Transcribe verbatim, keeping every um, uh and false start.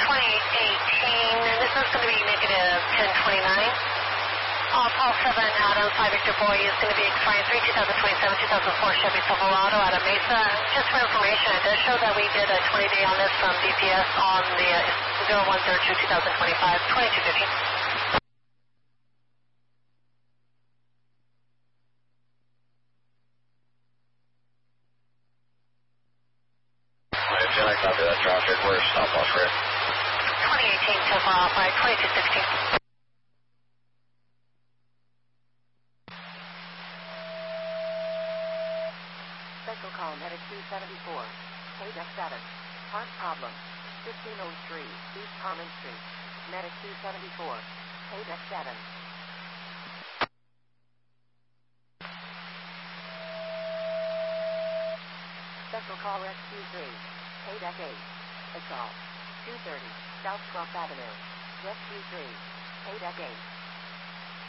twenty-eight eighteen, and this is going to be negative ten twenty-nine. Uh, Paul seven, Adam, five Victor Boy is going to be expiring three two thousand twenty-seven, two thousand four Chevy Silverado out of Mesa. Just for information, it does show that we did a twenty day on this from D P S on the uh, zero one zero two two thousand twenty-five, twenty-two fifty. I feel like I'll do that traffic. Where's stopwatch for it? twenty eighteen, Tesla Alpine, twenty-two sixteen. Special call Medic two seventy-four, K D E C seven. Part problem, fifteen oh three, East Carmen Street. Medic two seventy-four, K D E C seven. Special call Rescue three, K D E C eight. Assault, two thirty, South twelfth Avenue. Rescue three, K D E C eight.